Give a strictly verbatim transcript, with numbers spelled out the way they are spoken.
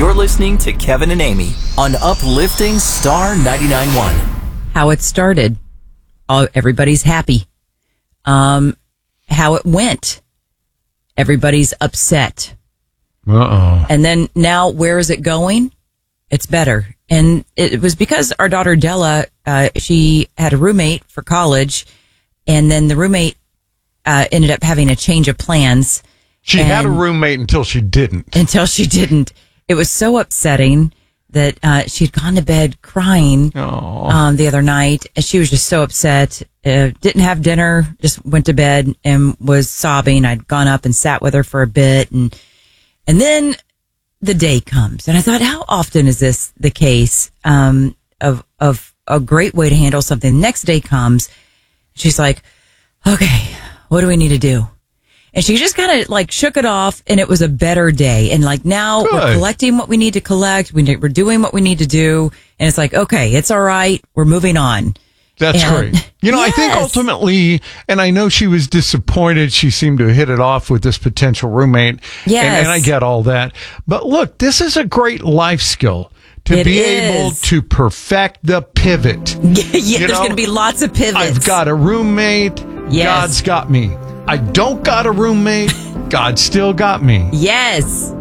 You're listening to Kevin and Amy on Uplifting Star ninety-nine point one. How it started. All, everybody's happy. Um, how it went. Everybody's upset. Uh-oh. And then now, where is it going? It's better. And it was because our daughter Della, uh, she had a roommate for college, and then the roommate uh, ended up having a change of plans. She had a roommate until she didn't. Until she didn't. It was so upsetting that uh, she'd gone to bed crying um, the other night, and she was just so upset. Uh, didn't have dinner, just went to bed and was sobbing. I'd gone up and sat with her for a bit, and and then the day comes, and I thought, how often is this the case um, of of a great way to handle something? The next day comes, she's like, "Okay, what do we need to do?" And she just kind of like shook it off, and it was a better day. And like now Good. We're collecting what we need to collect. We, we're doing what we need to do. And it's like, okay, it's all right. We're moving on. That's And- great. You know, Yes. I think ultimately, and I know she was disappointed. She seemed to hit it off with this potential roommate. Yes. And, and I get all that. But look, this is a great life skill to It be is. able to perfect the pivot. yeah, You there's know, going to be lots of pivots. I've got a roommate. Yes. God's got me. I don't got a roommate. God still got me. Yes.